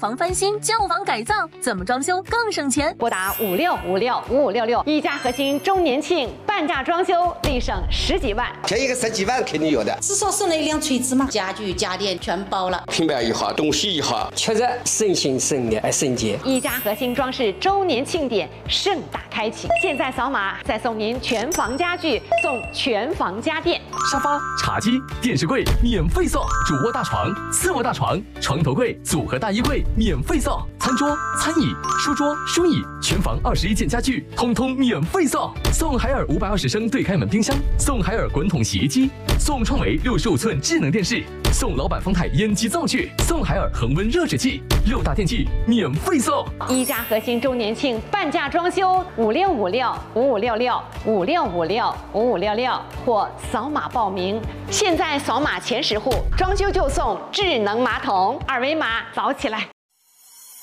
房翻新、旧房改造，怎么装修更省钱？ 拨打56565566，一家核心周年庆半价装修，立省10几万， 便宜个10几万肯定有的。 至少送了一辆锤子嘛，家具家电全包了， 平板一好，东西一好， 确实省心省力还省钱。 一家核心装饰周年庆典盛大开启，现在扫码再送您全房家具，送全房家电， 沙发、茶几、电视柜免费送，主卧大床、次卧大床、床头柜、组合大衣柜免费送，餐桌、餐椅、书桌、书椅，全房21件家具通通免费送，送海尔520升对开门冰箱，送海尔滚筒洗衣机，送创维65寸智能电视，送老板丰泰烟机灶具，送海尔恒温热水器，6大电器免费送。 一家核心周年庆半价装修，5656556656565566或扫码报名。现在扫码前10户，装修就送智能马桶，二维码扫起来。